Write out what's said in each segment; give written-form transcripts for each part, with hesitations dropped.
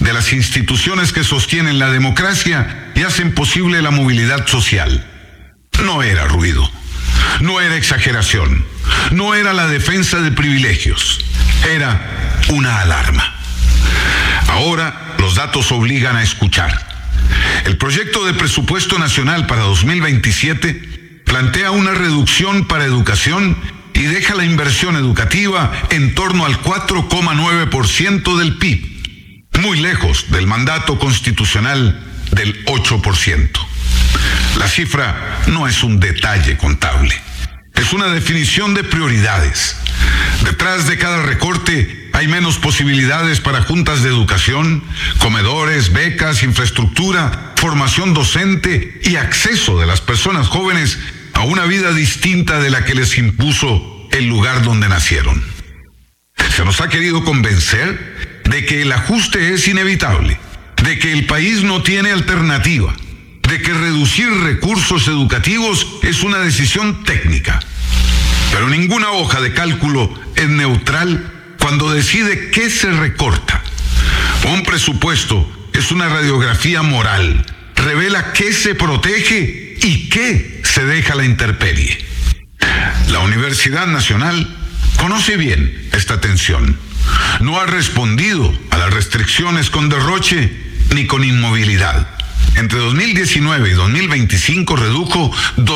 de las instituciones que sostienen la democracia y hacen posible la movilidad social. No era ruido, no era exageración, no era la defensa de privilegios, era una alarma. Ahora los datos obligan a escuchar. El proyecto de presupuesto nacional para 2027 plantea una reducción para educación y deja la inversión educativa en torno al 4,9% del PIB, muy lejos del mandato constitucional del 8%. La cifra no es un detalle contable, es una definición de prioridades. Detrás de cada recorte hay menos posibilidades para juntas de educación, comedores, becas, infraestructura, formación docente y acceso de las personas jóvenes a una vida distinta de la que les impuso el lugar donde nacieron. Se nos ha querido convencer de que el ajuste es inevitable, de que el país no tiene alternativa, de que reducir recursos educativos es una decisión técnica. Pero ninguna hoja de cálculo es neutral cuando decide qué se recorta. Un presupuesto es una radiografía moral, revela qué se protege y qué se deja a la intemperie. La Universidad Nacional conoce bien esta tensión. No ha respondido a las restricciones con derroche ni con inmovilidad. Entre 2019 y 2025 redujo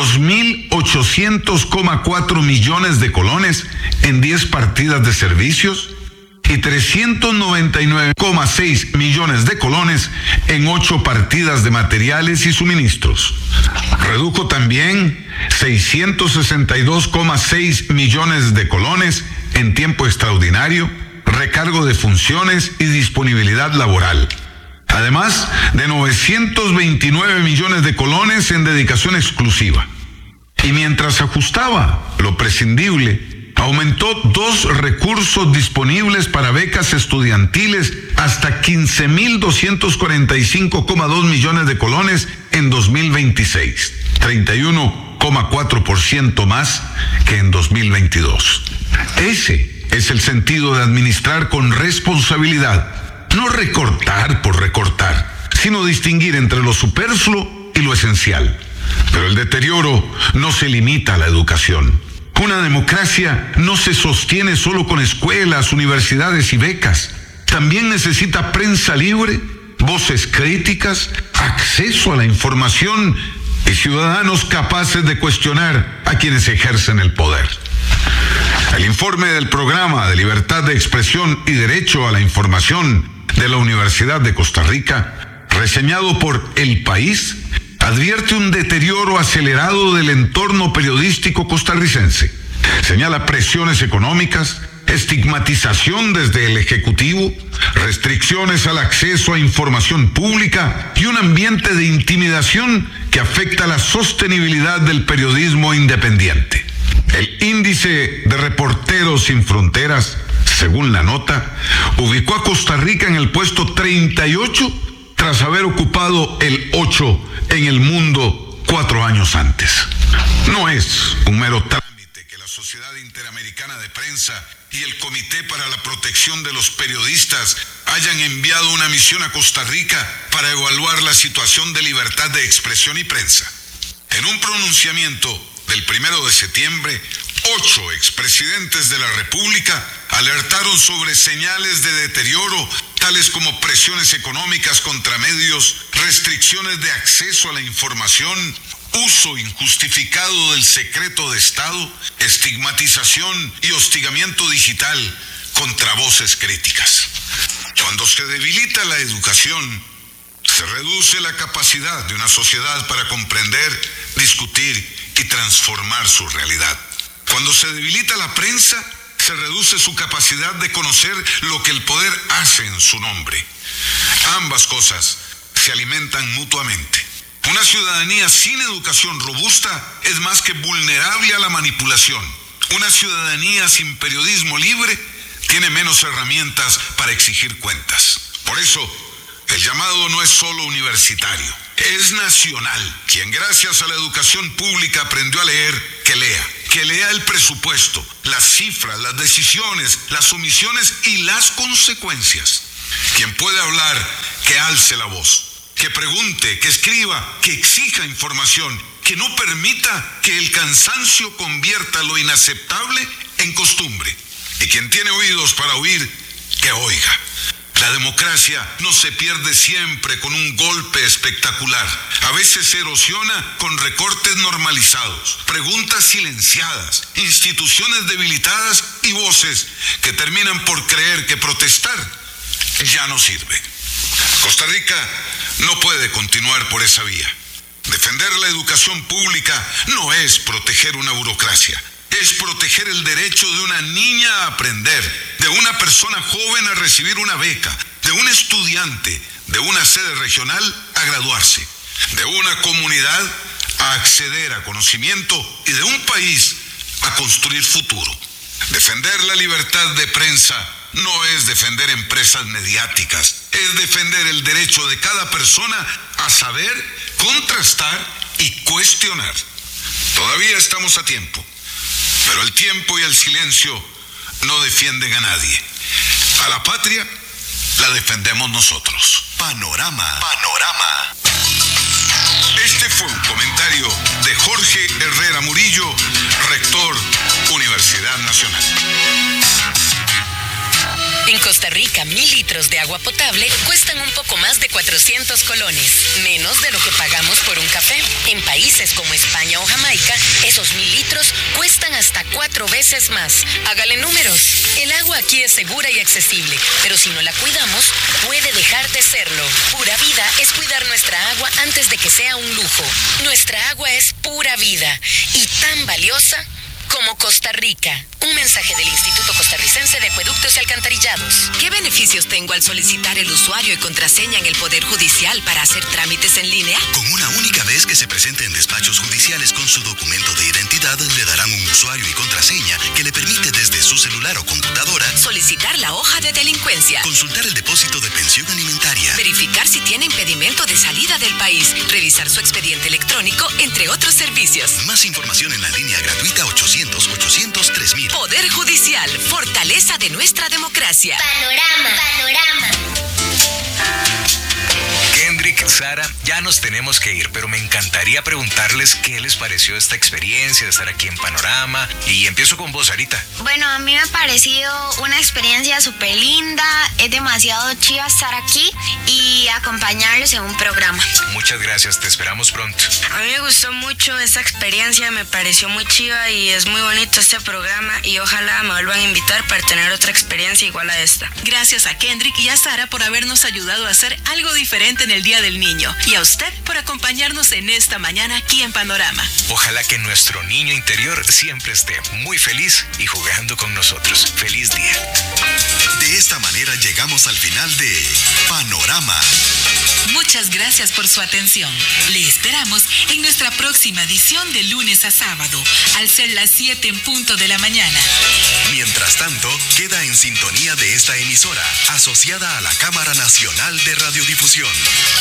2.800,4 millones de colones en 10 partidas de servicios y 399,6 millones de colones en 8 partidas de materiales y suministros. Redujo también 662,6 millones de colones en tiempo extraordinario, recargo de funciones y disponibilidad laboral. Además de 929 millones de colones en dedicación exclusiva. Y mientras ajustaba lo prescindible, aumentó 2 recursos disponibles para becas estudiantiles hasta 15.245,2 millones de colones en 2026, 31,4% más que en 2022. Ese es el sentido de administrar con responsabilidad. No recortar por recortar, sino distinguir entre lo superfluo y lo esencial. Pero el deterioro no se limita a la educación. Una democracia no se sostiene solo con escuelas, universidades y becas. También necesita prensa libre, voces críticas, acceso a la información y ciudadanos capaces de cuestionar a quienes ejercen el poder. El informe del Programa de Libertad de Expresión y Derecho a la Información de la Universidad de Costa Rica, reseñado por El País, advierte un deterioro acelerado del entorno periodístico costarricense. Señala presiones económicas, estigmatización desde el Ejecutivo, restricciones al acceso a información pública y un ambiente de intimidación que afecta la sostenibilidad del periodismo independiente. El índice de Reporteros Sin Fronteras, según la nota, ubicó a Costa Rica en el puesto 38 tras haber ocupado el 8 en el mundo 4 años antes. No es un mero trámite que la Sociedad Interamericana de Prensa y el Comité para la Protección de los Periodistas hayan enviado una misión a Costa Rica para evaluar la situación de libertad de expresión y prensa. En un pronunciamiento del 1 de septiembre, 8 expresidentes de la República alertaron sobre señales de deterioro, tales como presiones económicas contra medios, restricciones de acceso a la información, uso injustificado del secreto de Estado, estigmatización y hostigamiento digital contra voces críticas. Cuando se debilita la educación, se reduce la capacidad de una sociedad para comprender, discutir y transformar su realidad. Cuando se debilita la prensa, se reduce su capacidad de conocer lo que el poder hace en su nombre. Ambas cosas se alimentan mutuamente. Una ciudadanía sin educación robusta es más que vulnerable a la manipulación. Una ciudadanía sin periodismo libre tiene menos herramientas para exigir cuentas. Por eso, el llamado no es solo universitario, es nacional. Quien gracias a la educación pública aprendió a leer, que lea el presupuesto, las cifras, las decisiones, las omisiones y las consecuencias. Quien puede hablar que alce la voz, que pregunte, que escriba, que exija información, que no permita que el cansancio convierta lo inaceptable en costumbre. Y quien tiene oídos para oír, que oiga. La democracia no se pierde siempre con un golpe espectacular. A veces se erosiona con recortes normalizados, preguntas silenciadas, instituciones debilitadas y voces que terminan por creer que protestar ya no sirve. Costa Rica no puede continuar por esa vía. Defender la educación pública no es proteger una burocracia. Es proteger el derecho de una niña a aprender, de una persona joven a recibir una beca, de un estudiante de una sede regional a graduarse, de una comunidad a acceder a conocimiento y de un país a construir futuro. Defender la libertad de prensa no es defender empresas mediáticas, es defender el derecho de cada persona a saber, contrastar y cuestionar. Todavía estamos a tiempo. Pero el tiempo y el silencio no defienden a nadie. A la patria la defendemos nosotros. Panorama. Este fue un comentario de Jorge Herrera Murillo, rector, Universidad Nacional. En Costa Rica, 1,000 litros de agua potable cuestan un poco más de 400 colones, menos de lo que pagamos por un café. En países como España o Jamaica, esos 1,000 litros cuestan hasta 4 veces más. Hágale números. El agua aquí es segura y accesible, pero si no la cuidamos, puede dejar de serlo. Pura vida es cuidar nuestra agua antes de que sea un lujo. Nuestra agua es pura vida y tan valiosa como Costa Rica. Un mensaje del Instituto Costarricense de Acueductos y Alcantarillados. ¿Qué beneficios tengo al solicitar el usuario y contraseña en el Poder Judicial para hacer trámites en línea? Con una única vez que se presente en despachos judiciales con su documento de identidad, le darán un usuario y contraseña que le permite desde su celular o computadora Solicitar la hoja de delincuencia, consultar el depósito de pensión alimentaria, verificar si tiene impedimento de salida del país, revisar su expediente electrónico, entre otros servicios. Más información en la línea gratuita 800-800-3000. Poder Judicial, fortaleza de nuestra democracia. Panorama. Kendrick, Sara, ya nos tenemos que ir, pero me encantaría preguntarles qué les pareció esta experiencia de estar aquí en Panorama. Y empiezo con vos, Sarita. Bueno, a mí me ha parecido una experiencia súper linda. Es demasiado chiva estar aquí y acompañarlos en un programa. Muchas gracias, te esperamos pronto. A mí me gustó mucho esta experiencia, me pareció muy chiva y es muy bonito este programa y ojalá me vuelvan a invitar para tener otra experiencia igual a esta. Gracias a Kendrick y a Sara por habernos ayudado a hacer algo diferente en el Día del Niño y a usted por acompañarnos en esta mañana aquí en Panorama. Ojalá que nuestro niño interior siempre esté muy feliz y jugando con nosotros. ¡Feliz día! De esta manera llegamos al final de Panorama. Muchas gracias por su atención. Le esperamos en nuestra próxima edición de lunes a sábado, al ser las 7 en punto de la mañana. Mientras tanto, queda en sintonía de esta emisora, asociada a la Cámara Nacional de Radiodifusión.